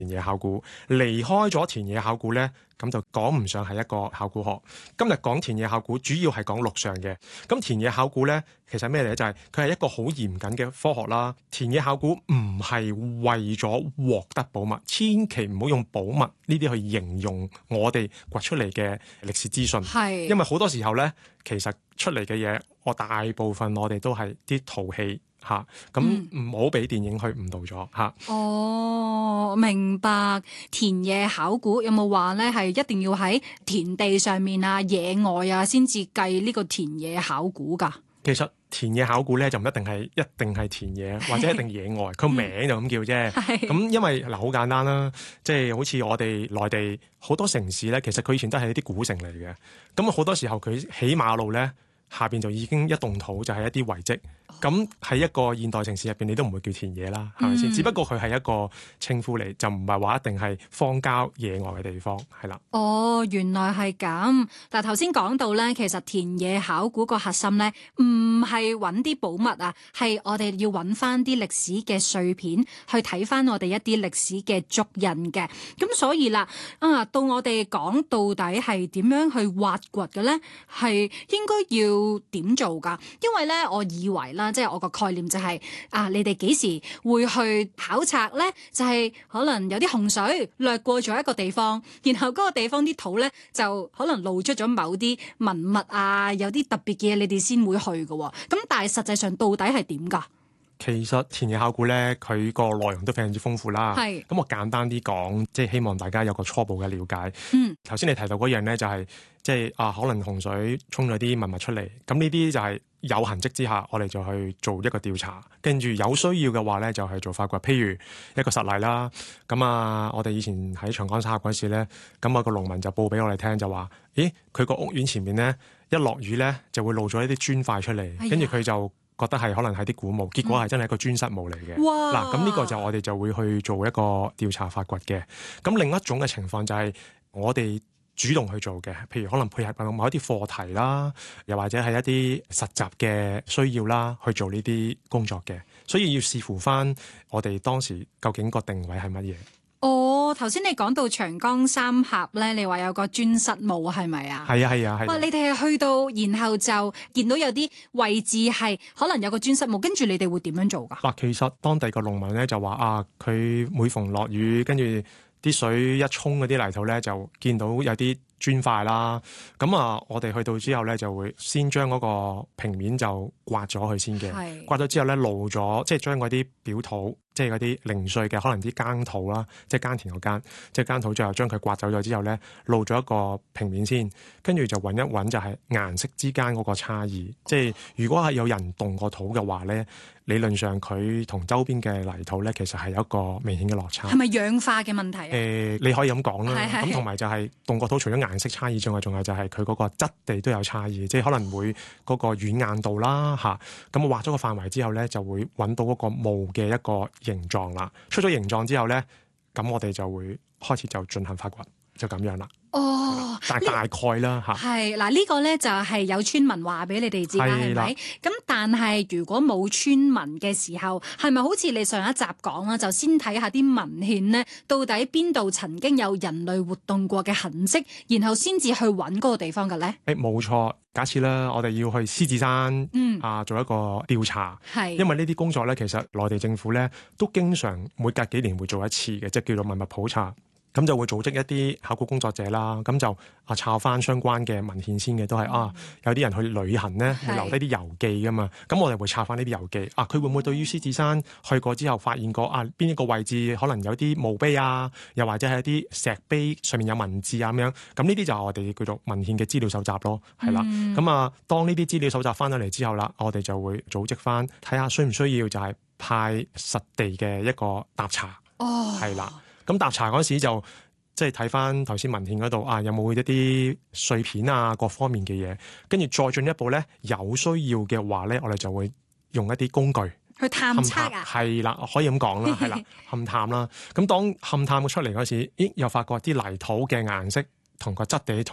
田野考古。離開咗田野考古呢，咁就講唔上係一個考古學。今日講田野考古，主要係講陸上嘅。咁田野考古呢，其實咩嚟咧？就係佢係一個好嚴謹嘅科學啦。田野考古唔係為咗獲得寶物，千祈唔好用寶物呢啲去形容我哋掘出嚟嘅歷史資訊。 係， 因為好多時候呢，其實出嚟嘅嘢，大部分我哋都係啲陶器。咁唔好俾電影去誤導咗嚇。 哦，明白。田野考古有冇話咧係一定要喺田地上面啊、野外啊先至計呢個田野考古㗎？ 其實田野考古咧就唔一定係田野或者一定野外，佢名就咁叫啫。咁因為好簡單啦，即係好似我哋內地好多城市咧，其實佢以前都係一啲古城嚟嘅。咁好多時候佢起馬路咧，下邊就已經一棟土就係一啲遺跡。咁喺一個現代城市入邊，你都唔會叫田野啦，係咪先？只不過佢係一個稱呼嚟，就唔係話一定係荒郊野外嘅地方，係啦。 哦，原來係咁。但係頭先講到咧，其實田野考古個核心咧，唔係揾啲寶物啊，係我哋要揾翻啲歷史嘅碎片，去睇翻我哋一啲歷史嘅足印嘅。咁所以啦，到我哋講到底係點樣去挖掘嘅咧，係應該要點做㗎？因為咧，我以為啦。即係我個概念就係你哋幾時會去考察呢？就係可能有啲洪水掠過咗一個地方，然後嗰個地方啲土呢，就可能露出咗某啲文物啊，有啲特別嘅嘢，你哋先會去㗎。咁但係實際上到底係點㗎？ 其實田野考古咧，佢個內容都非常之豐富啦。 係。 咁我簡單啲講，即係希望大家有個初步嘅了解。頭先你提到嗰樣咧，就係即係可能洪水沖咗啲文物出嚟，咁呢啲就係有痕跡之下，我哋就去做一個調查，跟住有需要嘅話咧，就係做發掘。譬如一個實例啦，咁我哋以前喺長江沙嗰時咧，咁個農民就報俾我哋聽，就話：咦，佢個屋苑前面咧，一落雨咧就會露咗一啲磚塊出嚟，跟住佢就覺得係可能係啲古墓，結果係真係一個磚室墓嚟嘅。嗱，咁呢個就我哋就會去做一個調查發掘嘅。咁另一種嘅情況就係我哋主動去做嘅，譬如可能配合某一啲課題啦，又或者係一啲實習嘅需要啦，去做呢啲工作嘅。所以要視乎翻我哋當時究竟個定位係乜嘢。 頭先你講到長江三峽咧，你話有個磚室墓係咪啊？係啊。哇！你哋係去到，然後就見到有啲位置係可能有個磚室墓，跟住你哋會點樣做㗎？ 嗱，其實當地個農民咧就話佢每逢落雨，跟住啲水一沖嗰啲泥土咧，就見到有啲磚塊啦。咁我哋去到之後咧，就會先將嗰個平面就刮咗佢先嘅。刮咗之後咧，露咗即係將嗰啲表土，即係嗰啲零碎嘅可能啲耕土啦，即係耕田個耕，即係耕土，最後將佢刮走咗之後咧，露咗一個平面先，跟住就揾一揾就係顏色之間嗰個差異。即係如果係有人動過土嘅話咧，理論上佢同周邊嘅泥土咧，其實係有一個明顯嘅落差。 係咪氧化嘅問題啊？ 你可以咁講啦。咁同埋就係動過土，除咗顏色差異之外，仲有就係佢嗰個質地都有差異，即係可能會嗰個軟硬度啦嚇。咁我畫咗個範圍之後咧，就會揾到嗰個墓嘅一個形狀啦。出咗形狀之後咧，咁我哋就會開始就進行發掘，就咁樣啦。大概啦嚇。係嗱，呢個咧就係有村民話俾你哋知啦，係咪？咁但係如果冇村民嘅時候，係咪好似你上一集講啦，就先睇下啲文獻咧，到底邊度曾經有人類活動過嘅痕跡，然後先至去揾嗰個地方嘅咧？ 冇錯。假設啦，我哋要去獅子山做一個調查，因為呢啲工作咧，其實內地政府咧都經常每隔幾年會做一次嘅，即係叫做文物普查。咁就會組織一啲考古工作者啦，咁就抄翻相關嘅文獻先嘅，都係有啲人去旅行咧，會留低啲遊記噶嘛。咁我哋會抄翻呢啲遊記，佢會唔會對於獅子山去過之後發現過邊一個位置可能有啲墓碑啊，又或者係一啲石碑上面有文字啊咁樣。咁呢啲就係我哋叫做文獻嘅資料搜集咯，係啦。咁當呢啲資料搜集翻咗嚟之後啦，我哋就會組織翻睇下需唔需要就係派實地嘅一個搭查，係啦。咁搭查嗰時就即係睇翻頭先文獻嗰度有冇一啲碎片各方面嘅嘢，跟住再進一步咧，有需要嘅話咧，我哋就會用一啲工具去探測係啦，可以咁講啦，係啦，勘探啦。咁當勘探出嚟嗰時，又發覺啲泥土嘅顏色同個質地同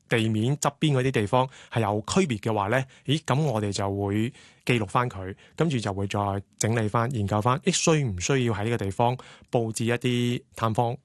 地面側邊嗰啲地方係有區別嘅話咧，咁我哋就會記錄翻佢，跟住就會再整理翻、研究翻，需唔需要喺呢個地方佈置一啲探方